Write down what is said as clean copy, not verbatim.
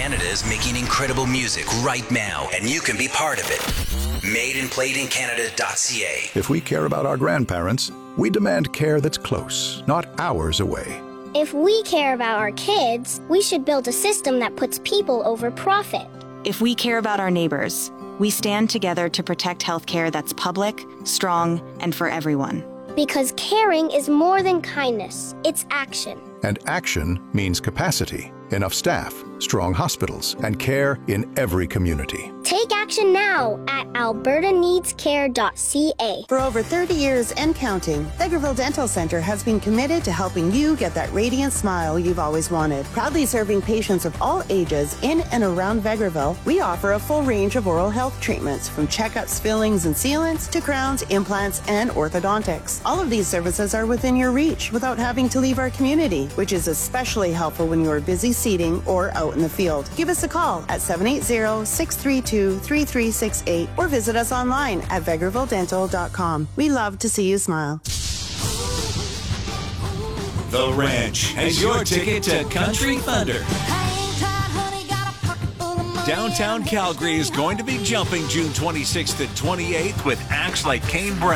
Canada is making incredible music right now, and you can be part of it. MadeandPlayedInCanada.ca. If we care about our grandparents, we demand care that's close, not hours away. If we care about our kids, we should build a system that puts people over profit. If we care about our neighbors, we stand together to protect healthcare that's public, strong, and for everyone. Because caring is more than kindness, it's action. And action means capacity, enough staff, strong hospitals, and care in every community. Take action now at albertaneedscare.ca. For over 30 years and counting, Vegreville Dental Centre has been committed to helping you get that radiant smile you've always wanted. Proudly serving patients of all ages in and around Vegreville, we offer a full range of oral health treatments, from checkups, fillings, and sealants to crowns, implants, and orthodontics. All of these services are within your reach without having to leave our community, which is especially helpful when you are busy seating or out in the field. Give us a call at 780-632-3368 or visit us online at vegrevilledental.com. We love to see you smile. The Ranch has your ticket to Country Thunder. Downtown Calgary is going to be jumping June 26th and 28th with acts like Kane Brown.